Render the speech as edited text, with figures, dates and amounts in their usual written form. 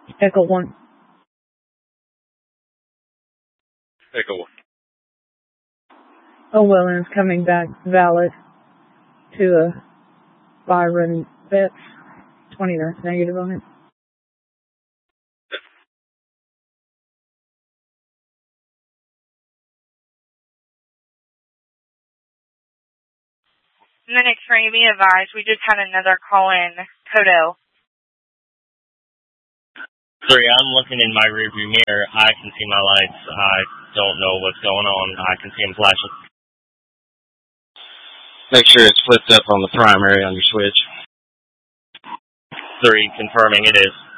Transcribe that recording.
Echo 1. Echo 1. Oh, well, and it's coming back valid to Byron Betts. 20 negative on it. And then X-ray, be advised, we just had another call in Kodo. 3, I'm looking in my rearview mirror. I can see my lights. I don't know what's going on. I can see them flashing. Make sure it's flipped up on the primary on your switch. 3, confirming it is.